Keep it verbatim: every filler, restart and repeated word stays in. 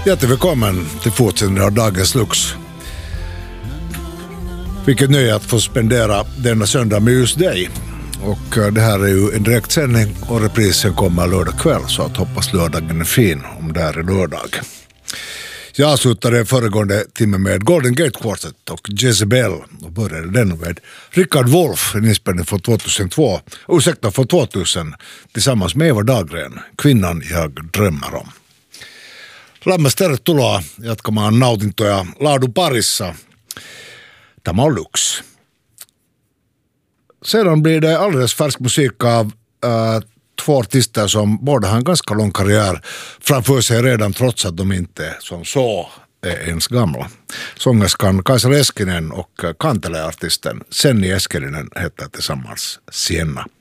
Jättevälkommen till fortsättningen av dagens Lux. Vilket nöje att få spendera denna söndag med just dig. Och det här är ju en direktsändning och reprisen kommer lördag kväll, så att hoppas lördagen är fin om det här är lördag. Jag avslutade föregående timme med Golden Gate Quartet och Jezebel och började den med Richard Wolff, en inspelning från tvåtusentvå, ursäkta från tvåtusen, tillsammans med Eva Dahlgren, Kvinnan jag drömmer om. Lämmäs tervetuloa jatkamaan nautintoja laadun parissa. Tämä on Lux. Sedan blir det alldeles färsk musik av äh, två artister som båda har en ganska lång karriär framför sig redan, trots att de inte som så är ens gamla. Sångerskan Kaisa Leskinen och Kantele-artisten Senni Eskelinen heter tillsammans Sienna.